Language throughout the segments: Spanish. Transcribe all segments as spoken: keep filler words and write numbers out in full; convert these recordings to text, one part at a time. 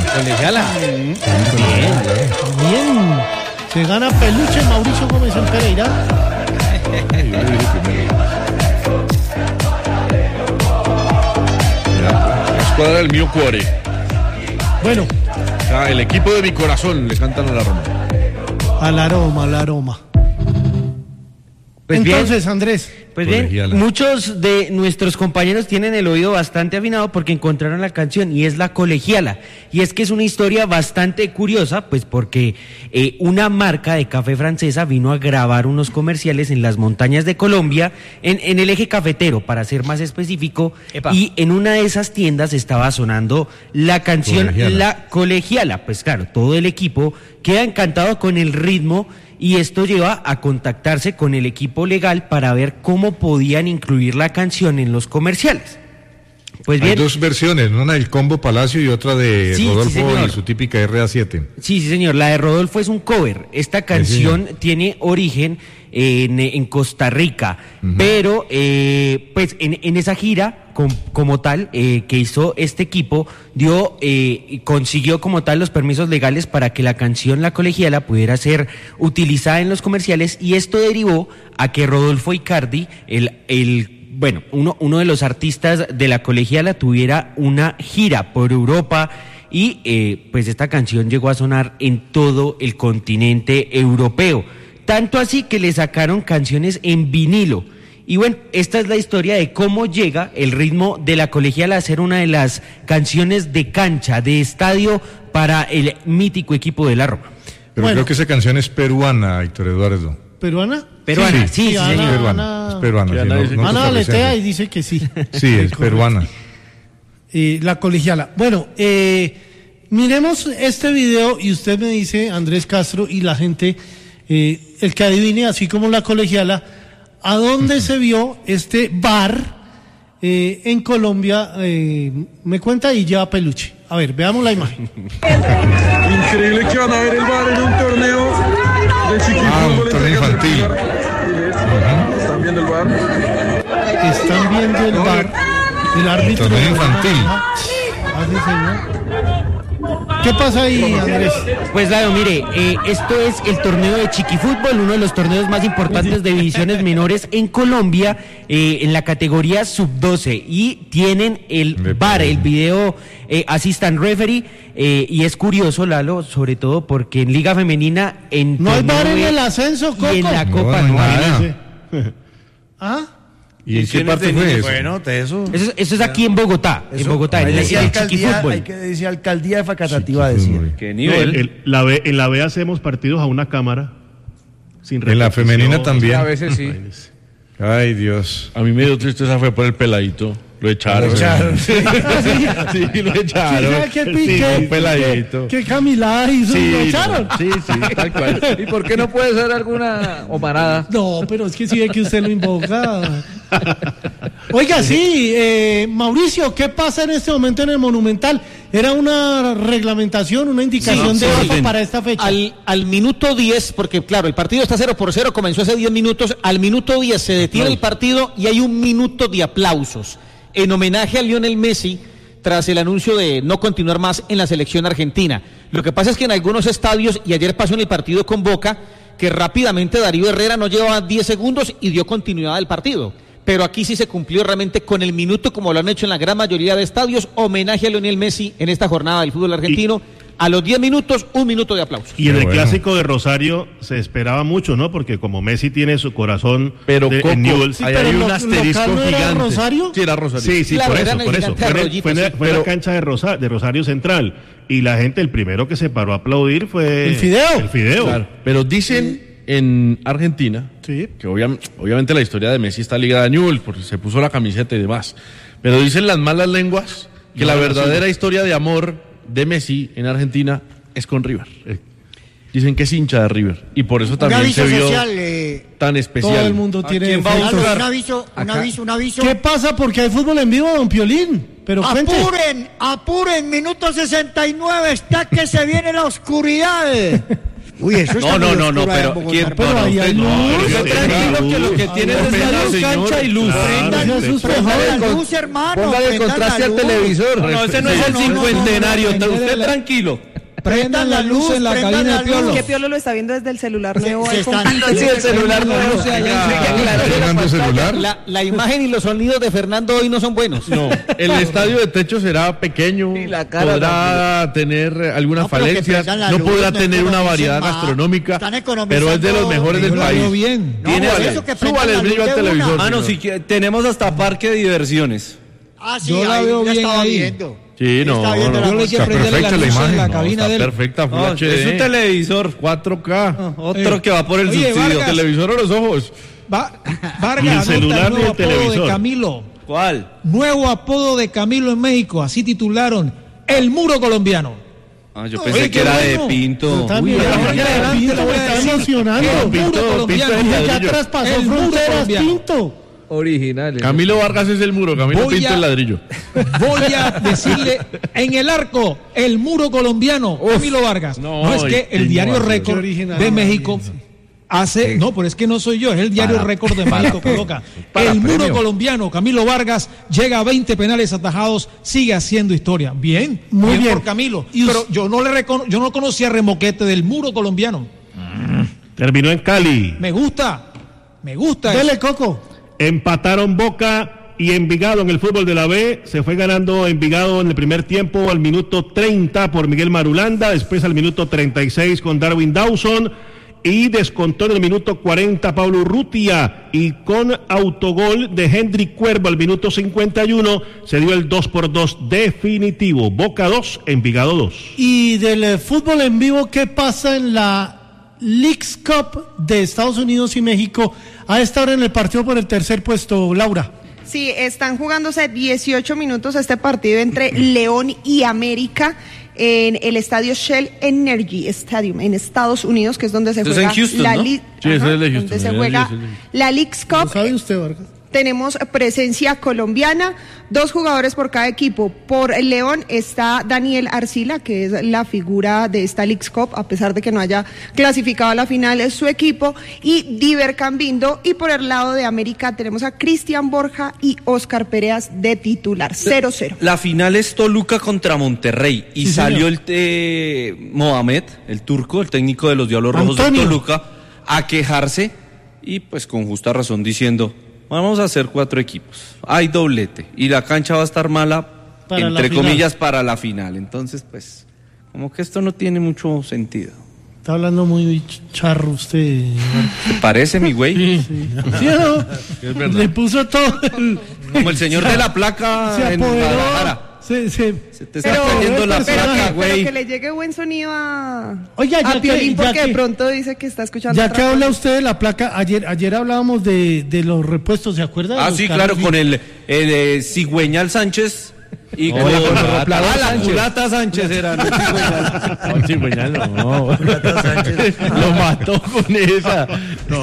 Colegiala. Bien. Bien. Se gana peluche Mauricio Gómez en Pereira. La escuadra del mío cuore. Bueno. Ah, el equipo de mi corazón le cantan a la Roma. Al aroma, al aroma. Pues Entonces, bien, Andrés. Pues bien, muchos de nuestros compañeros tienen el oído bastante afinado porque encontraron la canción y es La Colegiala. Y es que es una historia bastante curiosa, pues porque eh, una marca de café francesa vino a grabar unos comerciales en las montañas de Colombia, en, en el eje cafetero, para ser más específico. Epa. Y en una de esas tiendas estaba sonando la canción Colegiala. La Colegiala. Pues claro, todo el equipo queda encantado con el ritmo. Y esto lleva a contactarse con el equipo legal para ver cómo podían incluir la canción en los comerciales. Pues bien, hay dos versiones, una del Combo Palacio y otra de sí, Rodolfo sí, y su típica R A siete. Sí, sí, señor. La de Rodolfo es un cover. Esta canción sí, tiene origen en, en Costa Rica, uh-huh. pero eh, pues en, en esa gira com, como tal eh, que hizo este equipo dio eh, consiguió como tal los permisos legales para que la canción La Colegiala pudiera ser utilizada en los comerciales, y esto derivó a que Rodolfo Icardi, el el bueno, uno, uno de los artistas de La Colegiala, tuviera una gira por Europa y eh, pues esta canción llegó a sonar en todo el continente europeo. Tanto así que le sacaron canciones en vinilo. Y bueno, esta es la historia de cómo llega el ritmo de La Colegiala a ser una de las canciones de cancha, de estadio para el mítico equipo de la Roma. Pero bueno, creo que esa canción es peruana, Héctor Eduardo. ¿Peruana? Peruana, sí, sí, sí, Ana, sí, es peruana, Ana, es peruana. Sí, Ana, no, no Ana aletea y dice que sí. Sí, es peruana. Eh, La Colegiala. Bueno, eh, miremos este video y usted me dice, Andrés Castro, y la gente, eh, el que adivine, así como La Colegiala, ¿a dónde uh-huh. se vio este bar eh, en Colombia? Eh, me cuenta y lleva peluche. A ver, veamos la imagen. Increíble que van a ver el bar en un torneo de chiquifútbol. Ah, un torneo infantil. Uh-huh. ¿Están viendo el bar? Están viendo el bar. El árbitro. El torneo infantil. ¿Qué pasa ahí, Andrés? Pues claro, mire, eh, esto es el torneo de chiquifútbol, uno de los torneos más importantes de divisiones menores en Colombia, eh, en la categoría sub doce, y tienen el V A R, el video eh, assistant referee, eh, y es curioso, Lalo, sobre todo porque en Liga Femenina en no hay V A R en el ascenso, Coco, y en la Copa no, no hay. ¿Ah? ¿Y en qué parte fue eso? Bueno, eso. Eso, eso es aquí en Bogotá, eso, en Bogotá, en el, el chiquifútbol. Hay que decir alcaldía de Facatativá, iba a decir. ¿Qué nivel? No, el, el, la B, en la B hacemos partidos a una cámara. Sin en la femenina también. A veces sí. Ay, Dios. A mí me dio tristeza fue por el peladito. Lo echaron. Lo echaron. Sí, sí, lo echaron. Sí, qué pique, sí, un peladito. Qué camilada hizo. Sí, lo echaron. No, sí, sí, tal cual. ¿Y por qué no puede ser alguna omarada? No, pero es que sí ve que usted lo invoca. Oiga, sí, eh, Mauricio, ¿qué pasa en este momento en el Monumental? ¿Era una reglamentación, una indicación sí, de sí, sí. para esta fecha? Al, al minuto diez, porque claro, el partido está cero por cero, comenzó hace diez minutos, al minuto diez se detiene el partido y hay un minuto de aplausos en homenaje a Lionel Messi tras el anuncio de no continuar más en la selección argentina. Lo que pasa es que en algunos estadios, y ayer pasó en el partido con Boca, que rápidamente Darío Herrera no llevaba diez segundos y dio continuidad al partido. Pero aquí sí se cumplió realmente con el minuto, como lo han hecho en la gran mayoría de estadios, homenaje a Lionel Messi en esta jornada del fútbol argentino. Y a los diez minutos, un minuto de aplauso. Y en el bueno. clásico de Rosario se esperaba mucho, ¿no? Porque como Messi tiene su corazón pero de, Coco, en Newell's, sí, hay un asterisco ¿no gigante. ¿Era Rosario? Sí, era Rosario. Sí, sí, claro, por eso, por eso. Fue, Arroyito, fue, sí. fue pero, la cancha de, Rosa, de Rosario Central. Y la gente, el primero que se paró a aplaudir fue... El Fideo. El Fideo. Claro, pero dicen en Argentina, sí. que obviamente, obviamente la historia de Messi está ligada a Newell's, porque se puso la camiseta y demás. Pero dicen las malas lenguas que no, la verdadera sí. historia de amor de Messi en Argentina es con River. Dicen que es hincha de River y por eso también se vio social, eh, tan especial. Todo el mundo tiene un aviso, un aviso, un aviso. ¿Qué pasa? Porque hay fútbol en vivo, don Piolín. Pero apuren, cuente. apuren, minuto sesenta y nueve, está que se viene la oscuridad. Uy, eso está No, no, muy no, no, oscuro allá en pero Bogotá. ¿quién? Pero No, no, ahí usted hay no, luz. usted Usted tranquilo que lo que tiene es luz, cancha y luz. Prendan Jesús, luz, por prendan favor, la con- luz, hermano. Póngale el prendan contraste la al luz. televisor. No, no, ese no es el No, no, no, cincuentenario, no, no, no, usted no, tranquilo. Prendan la luz en la cabina de Piolo. Que Piolo lo está viendo desde el celular nuevo. Se ahí están- con- Sí, el celular no Prendan la luz allá. ¿Fernando celular? La, la imagen y los sonidos de Fernando hoy no son buenos. No, el estadio de techo será pequeño, Y la cara podrá tener algunas No, pero que falencias, prendan la no luz, podrá no tener una economicen variedad más. gastronómica, Están pero es de los mejores del Yo la país. veo bien. No, Tiene- por súbale, eso que prendan súbale el la brillo luz al de una. televisor. Ah, no, señor. si que- tenemos hasta parque de diversiones. Ah, sí, Yo la ahí veo ya bien estaba ahí. viendo. Sí, no, Está viendo no, la Yo le música. dije prenderle la perfecta la luz en imagen, la no, cabina está de él. perfecta, Full No, H D, es un televisor. cuatro K, Otro Eh, que va por el Oye, subsidio. Vargas. televisor a los ojos. Va- Ni Vargas, el anota celular el ni nuevo el apodo de televisor. Camilo. ¿Cuál? Nuevo apodo de Camilo en México. Así titularon El Muro Colombiano. Ah, yo Oye, pensé qué que era bueno. de Pinto. También, Uy, ahora ahora ya ya Pinto Pinto me voy a está decir, emocionando. el muro Pinto, colombiano. Pinto Ya ladrillo. traspasó El muro fronteras, colombiano. Pinto. Originales. Camilo Vargas es el muro, Camilo Voy Pinto a- el ladrillo. Voy a decirle en el arco, el muro colombiano, Camilo Vargas. no, No, es que el qué diario innovación. Récord Qué original, de no, México hace, no, pero es que no soy yo, es el diario Para- Récord de para- México coloca. para El muro premio. colombiano, Camilo Vargas, llega a veinte penales atajados, sigue haciendo historia. Bien, Muy bien. por Camilo. Y us- Pero yo no le recono- yo no conocía a Remoquete del muro colombiano. Terminó en Cali. Me gusta, me gusta. Dele, eso. Coco. Empataron Boca y Envigado en el fútbol de la B. Se fue ganando Envigado en el primer tiempo al minuto treinta por Miguel Marulanda. Después al minuto treinta y seis con Darwin Dawson. Y descontó en el minuto cuarenta Pablo Urrutia. Y con autogol de Hendrik Cuervo al minuto cincuenta y uno se dio el dos por dos definitivo. Boca dos, Envigado dos. Y del eh, fútbol en vivo, ¿qué pasa en la Leagues Cup de Estados Unidos y México a esta hora en el partido por el tercer puesto, Laura? Sí, están jugándose dieciocho minutos este partido entre León y América en el estadio Shell Energy Stadium en Estados Unidos, que es donde se Esto es juega en Houston, la ¿no? li- Sí, ese es el de donde Houston, se el de juega Houston. la Leagues ¿Lo Cup. sabe usted, Vargas? Tenemos presencia colombiana, dos jugadores por cada equipo. Por el León está Daniel Arcila, que es la figura de esta Leagues Cup, a pesar de que no haya clasificado a la final, es su equipo, y Diver Cambindo. Y por el lado de América tenemos a Cristian Borja y Oscar Pereas de titular, cero cero. La final es Toluca contra Monterrey y Sí, salió señor. el eh, Mohamed, el turco, el técnico de los Diablos Rojos Antonio. de Toluca, a quejarse y pues con justa razón diciendo, vamos a hacer cuatro equipos, hay doblete y la cancha va a estar mala, Para la entre final. comillas, para la final. Entonces pues, como que esto no tiene mucho sentido. Está hablando muy ch- charro usted. ¿Te parece, mi güey? ¿Sí o no? Es verdad. Le puso todo el... Como el señor de la placa Se en apoderó. Guadalajara. Se, se, Se te está Pero- cayendo la pero- placa, Pero güey. que le llegue buen sonido a, Oiga, ya a que- Piolín, ya porque que- de pronto dice que está escuchando Ya otra que habla cosa. usted de la placa, ayer ayer hablábamos de, de los repuestos, ¿se acuerda? de Ah, los sí, carros? claro, con el, el eh, Cigüeñal Sánchez y con, con el ah, Raplador la Sánchez. culata Sánchez era. no, Cigüeñal. No, Cigüeñal no. Lo mató con esa. No,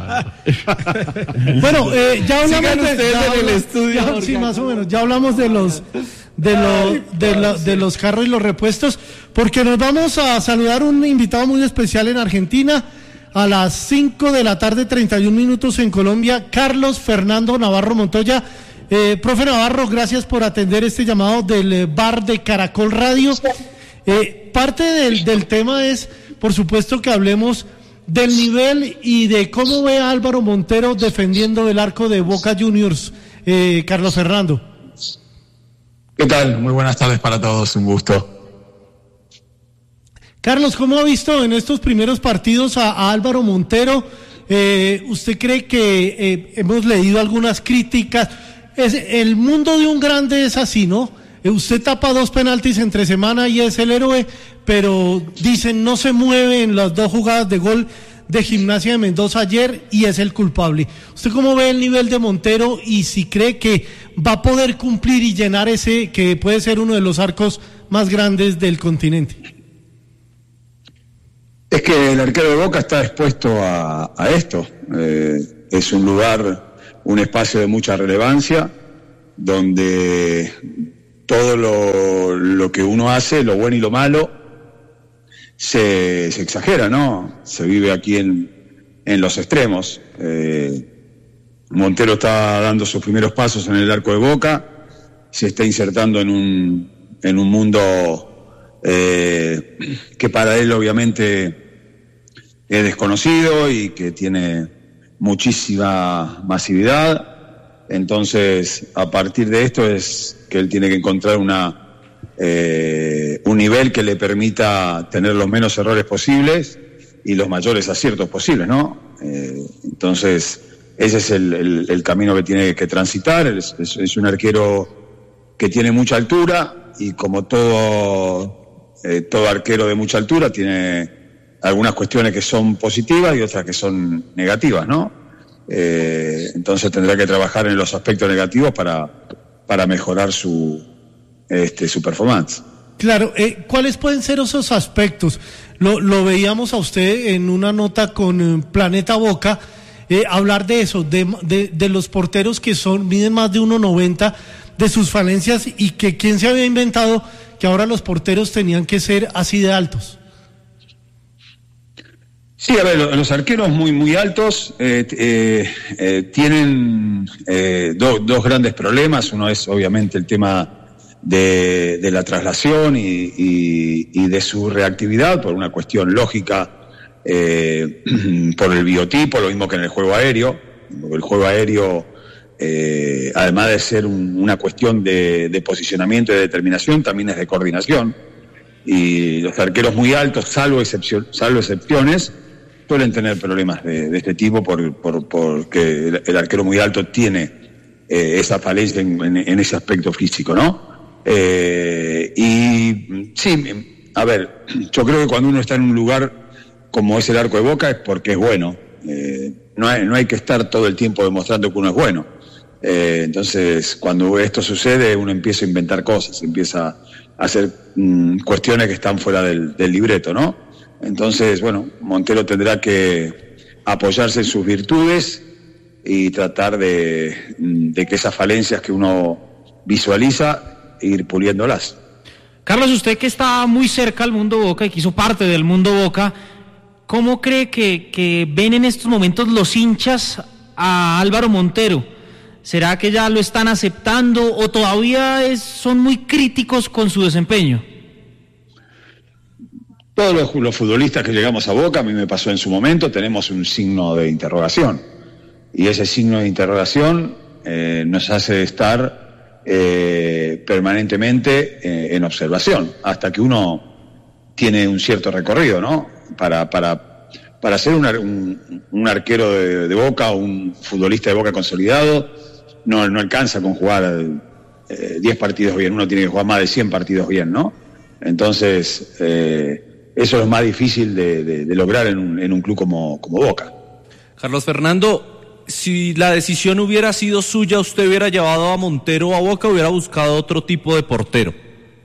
Bueno, eh, ya hablamos Sigan de, ustedes ya en el habla- estudio, ya- porque sí, más o acá- menos. Ya hablamos de los de los de, la- de los carros y los repuestos, porque nos vamos a saludar un invitado muy especial en Argentina a las cinco de la tarde, treinta y un minutos en Colombia, Carlos Fernando Navarro Montoya. Eh, profe Navarro, gracias por atender este llamado del eh, bar de Caracol Radio. Eh, parte del, del tema es, por supuesto, que hablemos del nivel y de cómo ve a Álvaro Montero defendiendo el arco de Boca Juniors, eh, Carlos Fernando. ¿Qué tal? Muy buenas tardes para todos, un gusto. Carlos, ¿cómo ha visto en estos primeros partidos a, a Álvaro Montero? Eh, ¿Usted cree que eh, hemos leído algunas críticas? Es, el mundo de un grande es así, ¿no? Eh, usted tapa dos penaltis entre semana y es el héroe, pero dicen no se mueve en las dos jugadas de gol de Gimnasia de Mendoza ayer y es el culpable. ¿Usted cómo ve el nivel de Montero y si cree que va a poder cumplir y llenar ese que puede ser uno de los arcos más grandes del continente? Es que el arquero de Boca está expuesto a, a esto. Eh, es un lugar, un espacio de mucha relevancia, donde todo lo, lo que uno hace, lo bueno y lo malo, se, se exagera, ¿no? Se vive aquí en, en los extremos. Eh, Montero está dando sus primeros pasos en el arco de Boca, se está insertando en un, en un mundo eh, que para él obviamente es desconocido y que tiene muchísima masividad. Entonces, a partir de esto es que él tiene que encontrar una, eh, un nivel que le permita tener los menos errores posibles y los mayores aciertos posibles, ¿no? Eh, entonces, ese es el, el, el camino que tiene que transitar. Es, es, es un arquero que tiene mucha altura y como todo, eh, todo arquero de mucha altura tiene algunas cuestiones que son positivas y otras que son negativas, ¿no? Eh, entonces tendrá que trabajar en los aspectos negativos para, para mejorar su, este, su performance. Claro, eh, ¿cuáles pueden ser esos aspectos? Lo, lo veíamos a usted en una nota con eh, Planeta Boca. Eh, hablar de eso, de, de, de los porteros que son miden más de uno noventa, de sus falencias y que quién se había inventado que ahora los porteros tenían que ser así de altos. Sí, a ver, los arqueros muy muy altos eh, eh, eh, tienen eh, do, dos grandes problemas. Uno es obviamente el tema de, de la traslación y, y, y de su reactividad por una cuestión lógica. Eh, por el biotipo, lo mismo que en el juego aéreo. El juego aéreo, eh, además de ser un, una cuestión de, de posicionamiento y de determinación, también es de coordinación. Y los arqueros muy altos, salvo, excepción, salvo excepciones, suelen tener problemas de, de este tipo por, por, porque el, el arquero muy alto tiene eh, esa falencia en, en, en ese aspecto físico, ¿no? Eh, y sí, a ver, yo creo que cuando uno está en un lugar como es el arco de Boca es porque es bueno. Eh, no, hay, no hay que estar todo el tiempo demostrando que uno es bueno. Eh, entonces, cuando esto sucede, uno empieza a inventar cosas, empieza a hacer mm, cuestiones que están fuera del, del libreto, ¿no? Entonces, bueno, Montero tendrá que apoyarse en sus virtudes y tratar de, de que esas falencias que uno visualiza, ir puliéndolas. Carlos, usted que está muy cerca al mundo Boca y que hizo parte del mundo Boca, ¿cómo cree que, que ven en estos momentos los hinchas a Álvaro Montero? ¿Será que ya lo están aceptando o todavía es, son muy críticos con su desempeño? Todos los, los futbolistas que llegamos a Boca, a mí me pasó en su momento, tenemos un signo de interrogación. Y ese signo de interrogación eh, nos hace estar eh, permanentemente eh, en observación, hasta que uno tiene un cierto recorrido, ¿no? Para, para, para ser un, un, un arquero de, de Boca o un futbolista de Boca consolidado, no, no alcanza con jugar eh, diez partidos bien, uno tiene que jugar más de cien partidos bien, ¿no? Entonces, eh, eso es más difícil de, de, de lograr en un, en un club como, como Boca. Carlos Fernando, si la decisión hubiera sido suya, ¿usted hubiera llevado a Montero a Boca o hubiera buscado otro tipo de portero?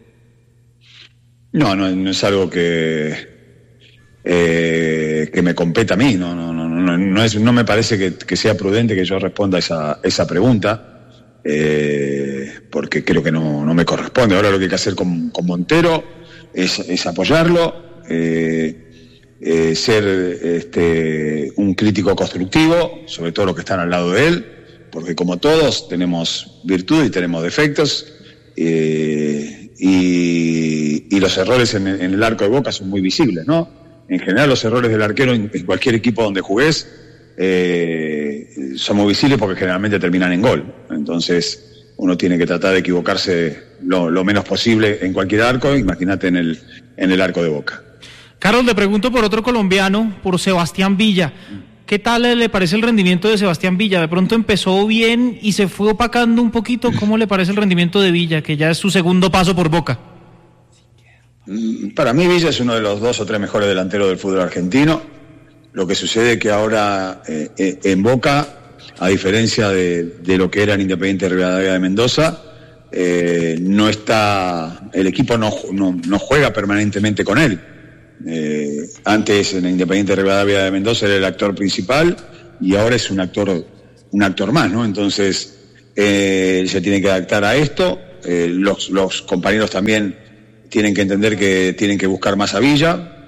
No, no, no es algo que... Eh, que me compete a mí, no, no, no, no, no, es, no me parece que, que sea prudente que yo responda a esa, esa pregunta, eh, porque creo que no, no me corresponde. Ahora lo que hay que hacer con, con Montero es, es apoyarlo, eh, eh, ser este, un crítico constructivo, sobre todo los que están al lado de él, porque como todos tenemos virtud y tenemos defectos, eh, y, y los errores en, en el arco de Boca son muy visibles, ¿no? En general los errores del arquero en, en cualquier equipo donde jugués eh, son muy visibles porque generalmente terminan en gol. Entonces uno tiene que tratar de equivocarse lo, lo menos posible en cualquier arco, imagínate en el, en el arco de Boca. Carlos, le pregunto por otro colombiano, por Sebastián Villa. ¿Qué tal le parece el rendimiento de Sebastián Villa? De pronto empezó bien y se fue opacando un poquito. ¿Cómo le parece el rendimiento de Villa, que ya es su segundo paso por Boca? Para mí Villa es uno de los dos o tres mejores delanteros del fútbol argentino. Lo que sucede es que ahora eh, eh, en Boca, a diferencia de, de lo que era en Independiente Rivadavia de Mendoza, eh, no está, el equipo no, no, no juega permanentemente con él. Eh, antes en Independiente Rivadavia de Mendoza era el actor principal y ahora es un actor, un actor más, ¿no? Entonces eh, se tiene que adaptar a esto. Eh, los, los compañeros también tienen que entender que tienen que buscar más a Villa,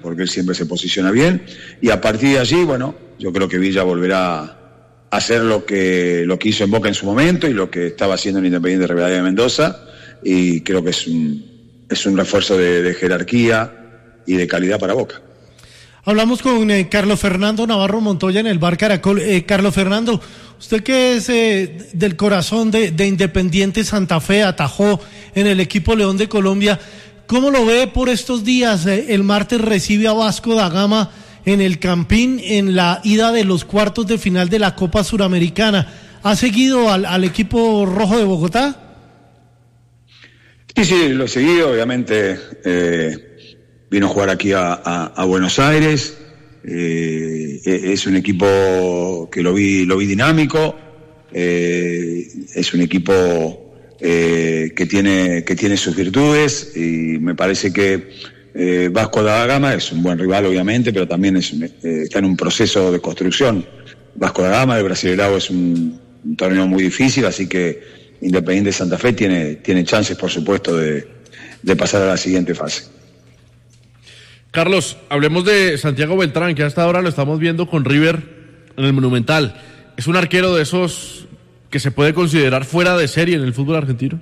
porque él siempre se posiciona bien, y a partir de allí, bueno, yo creo que Villa volverá a hacer lo que, lo que hizo en Boca en su momento y lo que estaba haciendo en Independiente Rivadavia de Mendoza, y creo que es un, es un refuerzo de, de jerarquía y de calidad para Boca. Hablamos con eh, Carlos Fernando Navarro Montoya en el Bar Caracol. Eh, Carlos Fernando, usted que es eh, del corazón de, de Independiente Santa Fe, atajó en el equipo León de Colombia, ¿cómo lo ve por estos días? Eh, el martes recibe a Vasco da Gama en el Campín en la ida de los cuartos de final de la Copa Suramericana. ¿Ha seguido al, al equipo rojo de Bogotá? Sí, sí, lo he seguido, obviamente. Eh... Vino a jugar aquí a, a, a Buenos Aires, eh, es un equipo que lo vi, lo vi dinámico, eh, es un equipo eh, que tiene, que tiene sus virtudes, y me parece que eh, Vasco da Gama es un buen rival, obviamente, pero también es un, eh, está en un proceso de construcción. Vasco da Gama, el Brasileirao, es un, un torneo muy difícil, así que Independiente Santa Fe tiene, tiene chances, por supuesto, de, de pasar a la siguiente fase. Carlos, hablemos de Santiago Beltrán, que hasta ahora lo estamos viendo con River en el Monumental. ¿Es un arquero de esos que se puede considerar fuera de serie en el fútbol argentino?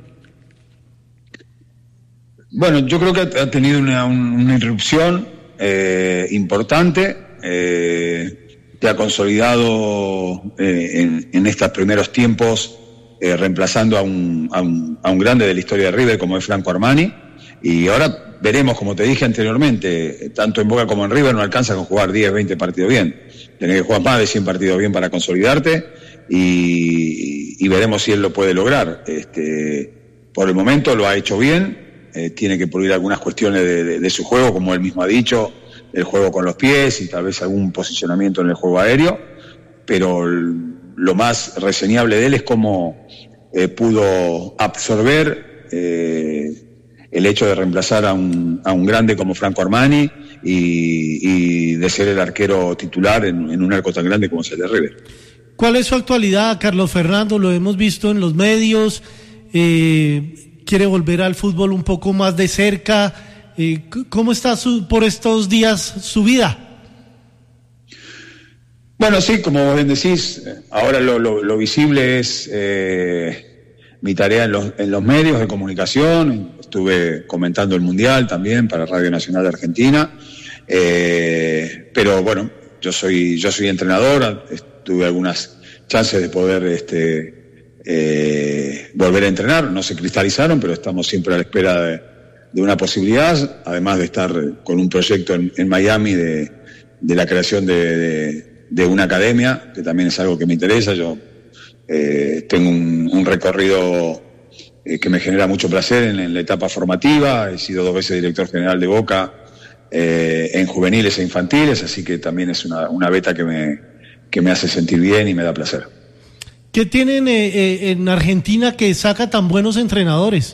Bueno, yo creo que ha tenido una, una irrupción eh, importante, eh, que ha consolidado eh, en, en estos primeros tiempos, eh, reemplazando a un, a, un, a un grande de la historia de River como es Franco Armani, y ahora veremos, como te dije anteriormente, tanto en Boca como en River no alcanza con jugar diez, veinte partidos bien. Tenés que jugar más de cien partidos bien para consolidarte, y, y veremos si él lo puede lograr. Este, por el momento lo ha hecho bien, eh, tiene que pulir algunas cuestiones de, de, de su juego, como él mismo ha dicho, el juego con los pies y tal vez algún posicionamiento en el juego aéreo, pero el, lo más reseñable de él es cómo eh, pudo absorber eh, el hecho de reemplazar a un, a un grande como Franco Armani y, y de ser el arquero titular en, en un arco tan grande como es el de River. ¿Cuál es su actualidad, Carlos Fernando? Lo hemos visto en los medios, eh, quiere volver al fútbol un poco más de cerca. Eh, ¿Cómo está su, por estos días su vida? Bueno, sí, como vos bien decís, ahora lo, lo, lo visible es eh, mi tarea en los, en los medios de comunicación. Estuve comentando el Mundial también para Radio Nacional de Argentina, eh, pero bueno, yo soy yo soy entrenador, tuve algunas chances de poder este, eh, volver a entrenar, no se cristalizaron, pero estamos siempre a la espera de, de una posibilidad, además de estar con un proyecto en, en Miami de, de la creación de, de, de una academia, que también es algo que me interesa. Yo eh, tengo un, un recorrido que me genera mucho placer en, en la etapa formativa. He sido dos veces director general de Boca eh, en juveniles e infantiles, así que también es una, una beta que me, que me hace sentir bien y me da placer. ¿Qué tienen eh, eh, en Argentina que saca tan buenos entrenadores?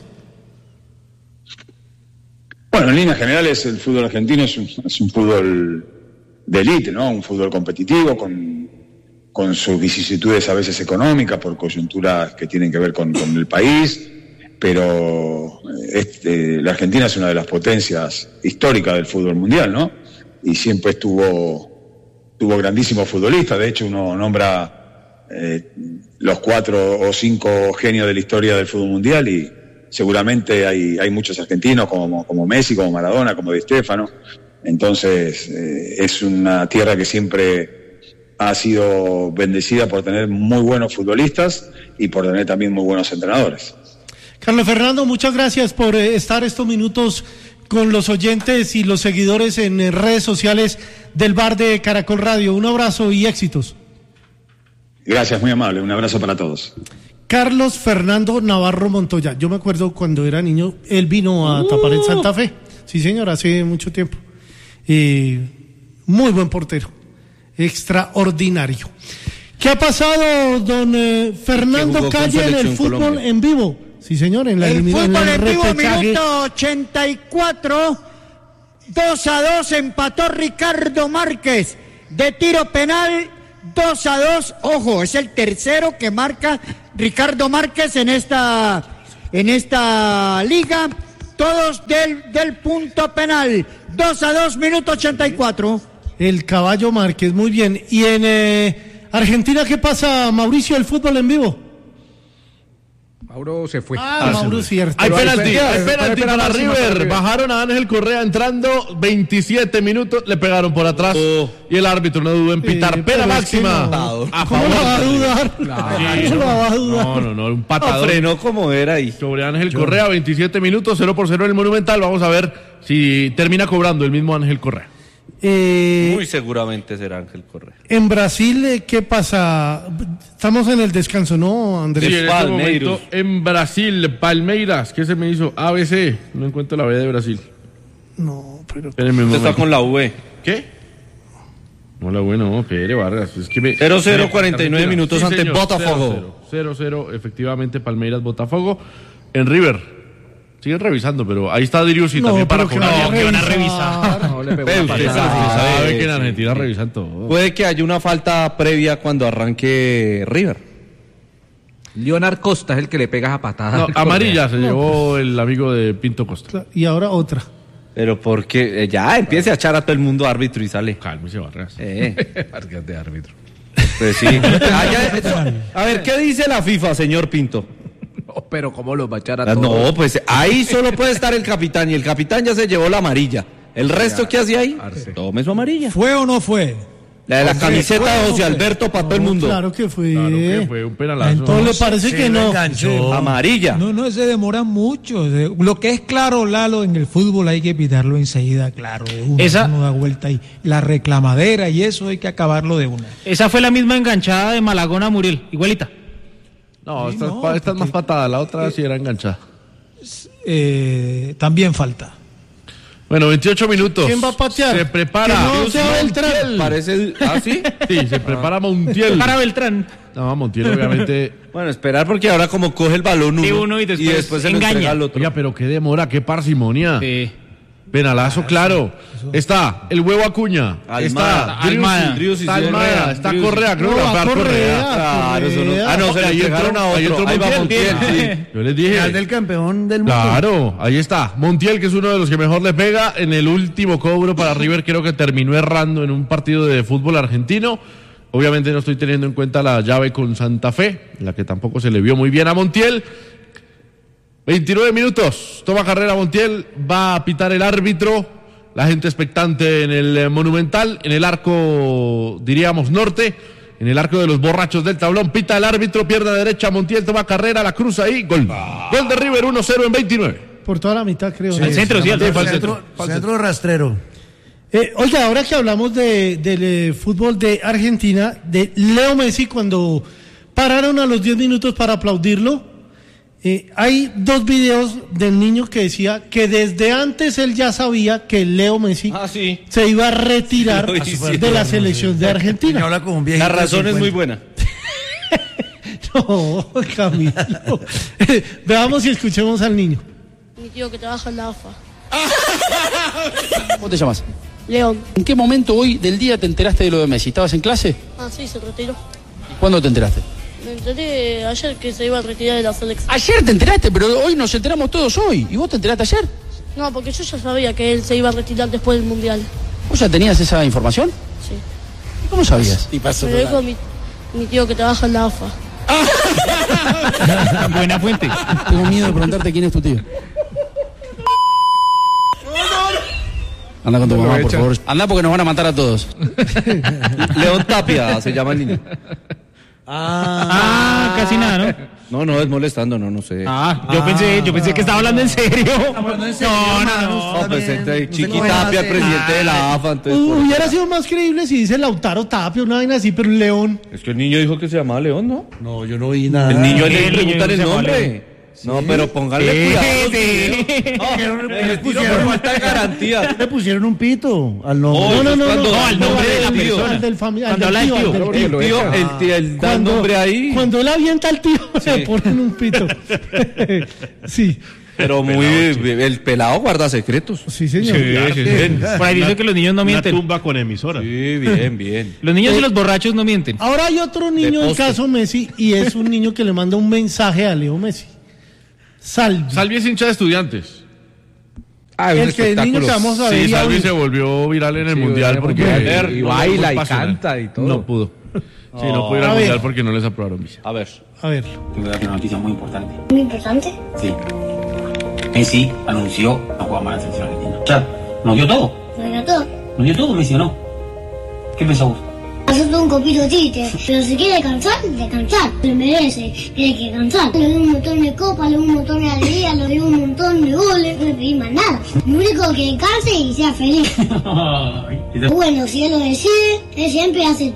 Bueno, en líneas generales el fútbol argentino es un, es un fútbol de élite, ¿no? Un fútbol competitivo con, con sus vicisitudes a veces económicas por coyunturas que tienen que ver con, con el país. Pero este, la Argentina es una de las potencias históricas del fútbol mundial, ¿no? Y siempre estuvo, tuvo grandísimos futbolistas. De hecho, uno nombra eh, los cuatro o cinco genios de la historia del fútbol mundial y seguramente hay, hay muchos argentinos como, como Messi, como Maradona, como Di Stéfano. Entonces, eh, es una tierra que siempre ha sido bendecida por tener muy buenos futbolistas y por tener también muy buenos entrenadores. Carlos Fernando, muchas gracias por eh, estar estos minutos con los oyentes y los seguidores en eh, redes sociales del Bar de Caracol Radio. Un abrazo y éxitos. Gracias, muy amable. Un abrazo para todos. Carlos Fernando Navarro Montoya. Yo me acuerdo cuando era niño, él vino a uh. tapar en Santa Fe. Sí, señor, hace mucho tiempo. Eh, muy buen portero. Extraordinario. ¿Qué ha pasado, don eh, Fernando Calle, en el fútbol Colombia. En vivo? Sí, señor, en la el elimina, fútbol en en vivo, minuto ochenta y cuatro, dos a dos, empató Ricardo Márquez, de tiro penal, dos a dos, ojo, es el tercero que marca Ricardo Márquez en esta, en esta liga, todos del, del punto penal. dos a dos, minuto ochenta y cuatro. El Caballo Márquez, muy bien. ¿Y en eh, Argentina qué pasa, Mauricio, el fútbol en vivo? Mauro se fue. Ah, Mauro, cierto. Hay Pero penalti, hay hay penalti, penalti para para Máximo, para River. River. Bajaron a Ángel Correa entrando, veintisiete minutos, le pegaron por atrás y el árbitro no dudó en pitar. Eh, Pena pero es que máxima. no. A ¿Cómo favor. lo va a dudar? Sí, ¿Cómo lo va a dudar? No, no, no, un patadón. Frenó como era ahí. Sobre Ángel Correa, veintisiete minutos, cero por cero en el Monumental. Vamos a ver si termina cobrando el mismo Ángel Correa. Eh, Muy seguramente será Ángel Correa. en Brasil, eh, ¿qué pasa? Estamos en el descanso, ¿no, Andrés? Sí, en este Palmeiras. momento en Brasil, Palmeiras, ¿qué se me hizo? A B C, no encuentro la B de Brasil. No, pero... Espérenme un Usted está momento. con la U E. ¿Qué? No, la U, no, Pere Vargas. Es que me... cero cero, cuarenta y nueve minutos ante señor, Botafogo. cero cero, efectivamente, Palmeiras, Botafogo. En River. Siguen revisando, pero ahí está Diriusi No, también para pero que cobrar. van a que van a revisar. No, le pegó Ve, una usted patada. sabe. Sabe que en sí. Argentina revisan todo. Puede que haya una falta previa cuando arranque River. Leonard Costa es el que le pega a patada. No, amarilla se llevó el amigo de Pinto Costa. Y ahora otra. Pero porque eh, ya empiece a echar a todo el mundo árbitro y sale. Cálmese, Vargas. Eh, Vargas de árbitro. pues sí. Ah, ya, a ver, ¿qué dice la FIFA, señor Pinto? No, pero ¿cómo los va a echar a Ah, todos? No, pues ahí solo puede estar el capitán y el capitán ya se llevó la amarilla. ¿El resto qué hace ahí? Arce. Tome su amarilla. ¿Fue o no fue? La de la camiseta de José Alberto para todo el mundo. Claro que fue. Claro que fue un penalazo. ¿No le parece que no? Amarilla. No, no, se demora mucho. Se- Lo que es claro, Lalo, en el fútbol hay que pitarlo enseguida, claro. de una, Esa- uno da vuelta y la reclamadera y eso hay que acabarlo de una. Esa fue la misma enganchada de Malagón a Muriel, igualita. No, Sí, esta, no, esta es más patada, la otra sí era enganchada. Eh, también falta. Bueno, veintiocho minutos. ¿Quién va a patear? Se prepara. Que no sea Beltrán. Parece. ¿Ah, sí? Sí, se prepara Montiel. Para Beltrán. No, Montiel obviamente. Bueno, esperar porque ahora como coge el balón uno, Sí, uno y después se lo engaña. entrega al otro. Oiga, pero qué demora, qué parsimonia. Sí. Penalazo, claro. Está el huevo Acuña. Almada. Está Almada. Driussi, Está sí, Almada. Correa, Está Driussi. Correa. Creo No, que va va a pegar Correa. Correa. Claro, eso no- Correa. Ah, no, se le Ahí entregaron entró- a ahí otro. entró Ahí va Montiel. Montiel, sí. Yo les dije. Final del campeón del mundo. Claro, ahí está. Montiel, que es uno de los que mejor le pega en el último cobro para River, creo que terminó errando en un partido de fútbol argentino. Obviamente no estoy teniendo en cuenta la llave con Santa Fe, la que tampoco se le vio muy bien a Montiel. veintinueve minutos, toma carrera Montiel, va a pitar el árbitro, la gente expectante en el eh, Monumental, en el arco, diríamos, norte, en el arco de los borrachos del tablón, pita el árbitro, pierna derecha, Montiel toma carrera, la cruza ahí, gol. Gol de River, uno cero en veintinueve. Por toda la mitad, creo. Al centro, sí, al Sí, centro. fue al centro. Centro rastrero. Eh, oiga, ahora que hablamos de, del eh, fútbol de Argentina, de Leo Messi, cuando pararon a los diez minutos para aplaudirlo, eh, hay dos videos del niño que decía que desde antes él ya sabía que Leo Messi Ah, sí. se iba a retirar Sí, sí. de la selección de Argentina. Habla con un La viejito de razón es muy cincuenta. buena. No, Camilo. Veamos y escuchemos al niño. Mi tío que trabaja en la A F ¿Cómo te llamas? A. León. ¿En qué momento hoy del día te enteraste de lo de Messi? ¿Estabas en clase? Ah, sí, se retiró. ¿Cuándo te enteraste? Me enteré ayer que se iba a retirar de la selección. Ayer te enteraste, pero hoy nos enteramos todos hoy. ¿Y vos te enteraste ayer? No, porque yo ya sabía que él se iba a retirar después del Mundial. ¿Vos ya tenías esa información? Sí. ¿Y cómo sabías? Me lo dijo mi, mi tío que trabaja en la A F A. Buena fuente. Tengo miedo de preguntarte quién es tu tío. Anda con tu mamá, por favor. Anda porque nos van a matar a todos. León Tapia se llama el niño. Ah, casi nada, ¿no? No, no, es molestando, no, no sé. Ah, yo pensé, yo pensé que estaba hablando en serio. No, no, no. No, pues entre Chiqui Tapia, el presidente de la A F A, entonces... Uh, por- hubiera sido más creíble si dice Lautaro Tapia, una vaina así, pero León. Es que el niño dijo que se llamaba León, ¿no? No, yo no vi nada. El niño Sí, le el niño preguntan se el llama nombre. No, pero póngale Sí, cuidado. a los sí. videos. No, le tiro por falta de garantía. Le pusieron un pito al nombre. Oh, No, no, no, cuando no, da al el nombre nombre del del tío. tío, al del fami- al Cuando del habla del tío, tío. al del El tío. tío, el tío, el da el nombre ahí. Cuando él avienta al tío, se ponen un pito. Sí. Pero muy, el pelado guarda secretos. Sí, señor. Por ahí dice que los niños no Una mienten. tumba con emisora. Sí, bien, bien. Los niños y los borrachos no mienten. Ahora hay otro niño De del poste. caso Messi y es un niño que le manda un mensaje a Leo Messi. Salvi. Salvi es hincha de Estudiantes. Ah, es un el que el niño espectáculo. que vamos a ver. Sí, y Salvi audio. se volvió viral en el Sí, mundial en el porque Mundial, y no baila fue y pasional. canta y todo. No pudo. Sí, no pudo ir A al ver. mundial porque no les aprobaron visa. A ver. A ver. Tengo que darte una noticia muy importante. Muy importante. Sí. Messi anunció no jugar más en la selección argentina. O sea, nos dio todo. Me encantó. Nos dio todo, Messi, ¿o no? ¿Qué pensás vos? Hacer todo un copito chiste. Pero si quiere cansar, de cansar. Se merece. Tiene que cansar. Le doy un montón de copas, le doy un montón de alegría, le doy un montón de goles. No le pedí más nada. Lo único que canse y sea feliz. Bueno, si él lo decide, él siempre hace